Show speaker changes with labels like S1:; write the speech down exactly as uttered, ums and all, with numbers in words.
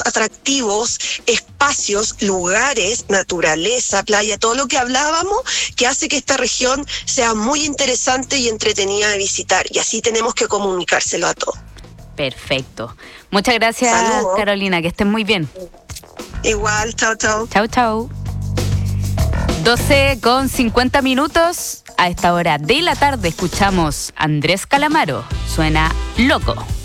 S1: atractivos, espacios, lugares, naturaleza, playa, todo lo que hablábamos, que hace que esta región sea muy interesante y entretenida de visitar. Y así tenemos que comunicárselo a todos.
S2: Perfecto. Muchas gracias,
S1: Saludos.
S2: Carolina, que estén muy bien.
S1: Igual, chao, chao.
S2: Chau, chau. doce con cincuenta minutos. A esta hora de la tarde escuchamos a Andrés Calamaro. Suena Loco.